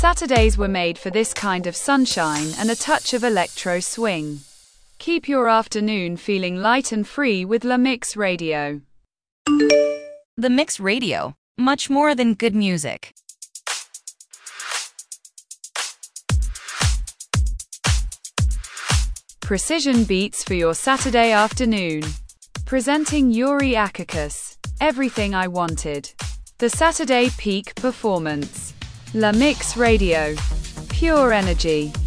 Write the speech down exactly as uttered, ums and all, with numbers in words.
Saturdays were made for this kind of sunshine and a touch of electro swing. Keep your afternoon feeling light and free with La Mix Radio. The Mix Radio, much more than good music. Precision beats for your Saturday afternoon. Presenting Yuri Akakas, Everything I Wanted. The Saturday Peak Performance. La Mix Radio. Pure energy.